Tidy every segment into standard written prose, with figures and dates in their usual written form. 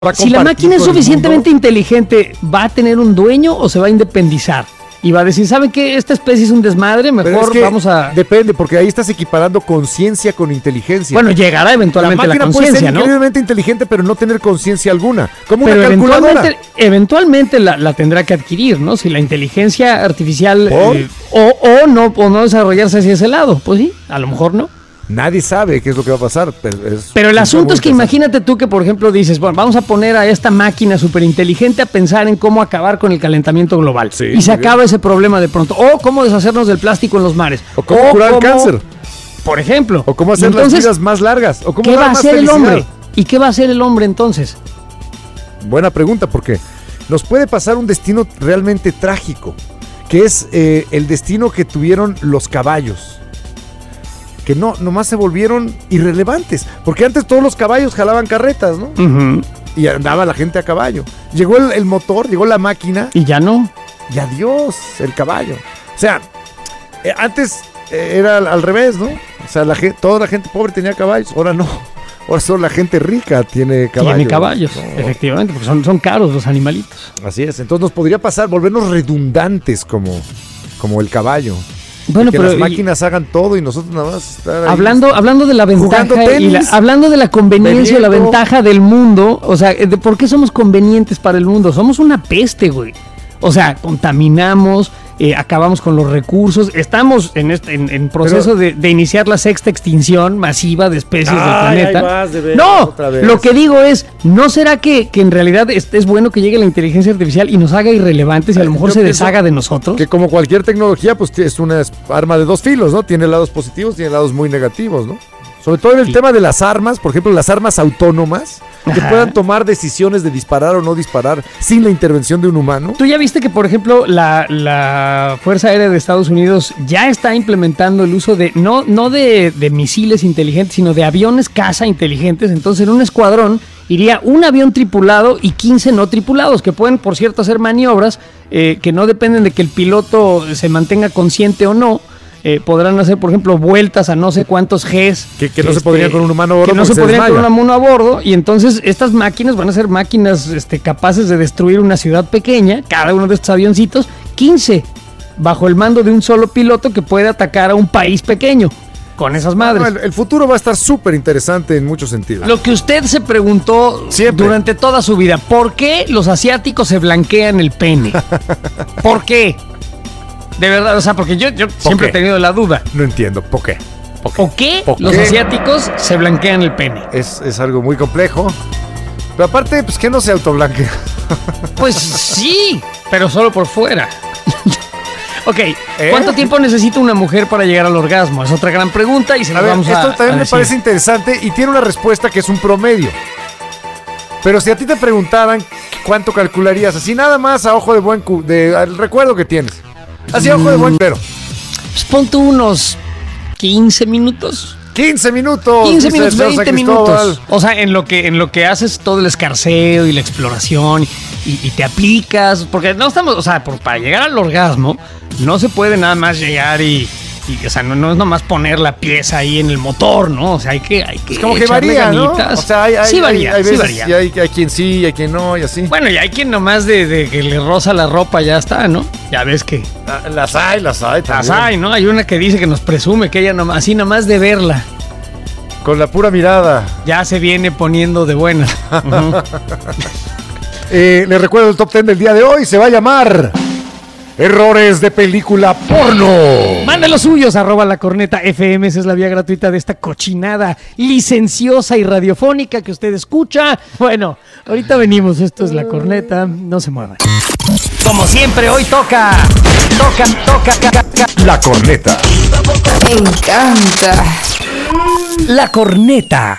Si la máquina es suficientemente inteligente, ¿va a tener un dueño o se va a independizar? Y va a decir, ¿saben qué? Esta especie es un desmadre, mejor es que vamos a... Depende, porque ahí estás equiparando conciencia con inteligencia. Bueno, llegará eventualmente la conciencia, ¿no? La máquina puede ser increíblemente inteligente, pero no tener conciencia alguna. Como una calculadora. Eventualmente la tendrá que adquirir, ¿no? Si la inteligencia artificial... o no desarrollarse hacia ese lado. Pues sí, a lo mejor no. Nadie sabe qué es lo que va a pasar. Pero el asunto es que imagínate tú que, por ejemplo, dices, bueno, vamos a poner a esta máquina súper inteligente a pensar en cómo acabar con el calentamiento global. Sí, y se acaba ese problema de pronto. O cómo deshacernos del plástico en los mares. O cómo curar el cáncer. Por ejemplo. O cómo hacer las vidas más largas. O cómo ¿qué va a hacer el hombre? ¿Y qué va a hacer el hombre entonces? Buena pregunta, porque nos puede pasar un destino realmente trágico, que es el destino que tuvieron los caballos. Que nomás se volvieron irrelevantes. Porque antes todos los caballos jalaban carretas, ¿no? Uh-huh. Y andaba la gente a caballo. Llegó el motor, llegó la máquina. Y ya no. Y adiós, el caballo. O sea, antes era al revés, ¿no? O sea, toda la gente pobre tenía caballos. Ahora no. Ahora solo la gente rica tiene caballos. Tiene caballos, ¿no? Efectivamente, porque son caros los animalitos. Así es. Entonces nos podría pasar, volvernos redundantes como el caballo. Bueno, que pero las máquinas hagan todo y nosotros nada más estar ahí hablando de la ventaja hablando de la conveniencia y la ventaja del mundo, o sea, ¿por qué somos convenientes para el mundo? Somos una peste, güey. O sea, contaminamos, acabamos con los recursos, estamos en proceso de iniciar la sexta extinción masiva de especies del planeta. Lo que digo es, ¿no será que en realidad es bueno que llegue la inteligencia artificial y nos haga irrelevantes y a lo mejor se deshaga de nosotros? Que como cualquier tecnología, pues es una arma de dos filos, ¿no? Tiene lados positivos, tiene lados muy negativos, ¿no? Sobre todo en el tema de las armas, por ejemplo, las armas autónomas, que puedan tomar decisiones de disparar o no disparar sin la intervención de un humano. ¿Tú ya viste que, por ejemplo, la Fuerza Aérea de Estados Unidos ya está implementando el uso de, no de misiles inteligentes, sino de aviones caza inteligentes? Entonces, en un escuadrón iría un avión tripulado y 15 no tripulados, que pueden, por cierto, hacer maniobras que no dependen de que el piloto se mantenga consciente o no. Podrán hacer, por ejemplo, vueltas a no sé cuántos Gs. Que no se podrían con un humano a bordo. Que no se podrían con un humano a bordo. Y entonces estas máquinas van a ser máquinas capaces de destruir una ciudad pequeña, cada uno de estos avioncitos, 15, bajo el mando de un solo piloto que puede atacar a un país pequeño. Con esas madres. El futuro va a estar súper interesante en muchos sentidos. Lo que usted se preguntó durante toda su vida, ¿por qué los asiáticos se blanquean el pene? ¿Por qué? De verdad, o sea, porque yo siempre he tenido la duda. No entiendo, ¿por qué? ¿Por qué los asiáticos se blanquean el pene? Es algo muy complejo. Pero aparte, pues, ¿qué no se autoblanquea? Pues sí, pero solo por fuera. Ok, ¿cuánto tiempo necesita una mujer para llegar al orgasmo? Es otra gran pregunta y se la vamos a esto también me decir. parece interesante y tiene una respuesta que es un promedio. Pero si a ti te preguntaran cuánto calcularías, así nada más a ojo de buen al recuerdo que tienes. Así a ojo de buen pero. Pues pon tú unos 15 minutos. 15 minutos. 15 minutos, 20 minutos. O sea, en lo que haces todo el escarceo y la exploración y te aplicas. Porque no estamos, o sea, para llegar al orgasmo, no se puede nada más llegar y o sea, no es nomás poner la pieza ahí en el motor, ¿no? O sea, hay que es como que varía, ganitas, ¿no? O sea, sí varía. Y hay quien sí, y hay quien no, y así. Bueno, y hay quien nomás de que le roza la ropa ya está, ¿no? Ya ves que... Las hay también. Las hay, ¿no? Hay una que dice que nos presume que ella nomás, así nomás de verla. Con la pura mirada. Ya se viene poniendo de buena. Uh-huh. Les recuerdo el top 10 del día de hoy, se va a llamar... Errores de película porno. Manden los suyos, @lacorneta_FM. Esa es la vía gratuita de esta cochinada licenciosa y radiofónica que usted escucha. Bueno, ahorita venimos. Esto es La Corneta. No se muevan. Como siempre, hoy toca. La Corneta. Me encanta. La Corneta.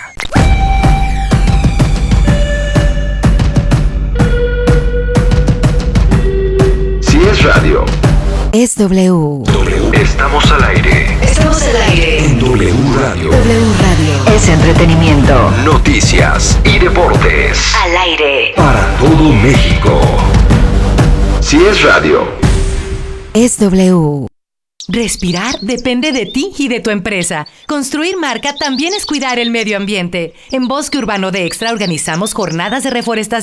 Es radio. Es W. Estamos al aire. Estamos al aire. En W Radio. W Radio. Es entretenimiento. Noticias y deportes. Al aire. Para todo México. Si es radio. Es W. Respirar depende de ti y de tu empresa. Construir marca también es cuidar el medio ambiente. En Bosque Urbano de Extra organizamos jornadas de reforestación